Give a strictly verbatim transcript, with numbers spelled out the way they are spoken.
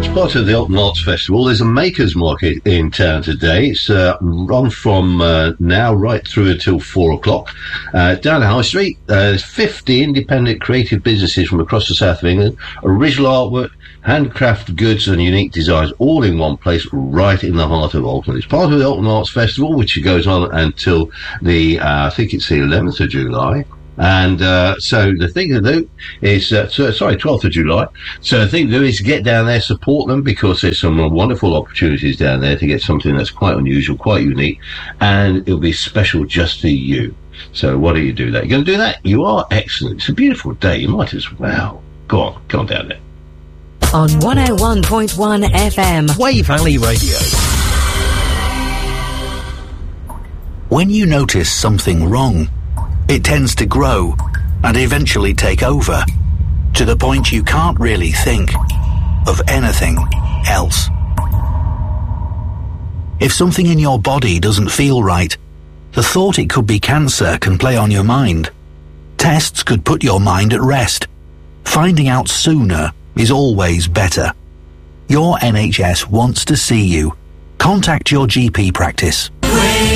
Part of the Alton Arts Festival. There's a makers market in town today. It's uh, on from uh, now right through until four o'clock. Uh, down the High Street, uh, there's fifty independent creative businesses from across the south of England. Original artwork, handcrafted goods and unique designs all in one place right in the heart of Alton. It's part of the Alton Arts Festival, which goes on until the, uh, I think it's the eleventh of July. And uh, so the thing to do is, uh, so, sorry, twelfth of July. So the thing to do is get down there, support them, because there's some wonderful opportunities down there to get something that's quite unusual, quite unique, and it'll be special just for you. So why don't you do that? You're going to do that? You are excellent. It's a beautiful day. You might as well. Go on, come on down there. On one oh one point one F M. Wave Valley Radio. When you notice something wrong, it tends to grow and eventually take over, to the point you can't really think of anything else. If something in your body doesn't feel right, the thought it could be cancer can play on your mind. Tests could put your mind at rest. Finding out sooner is always better. Your N H S wants to see you. Contact your G P practice.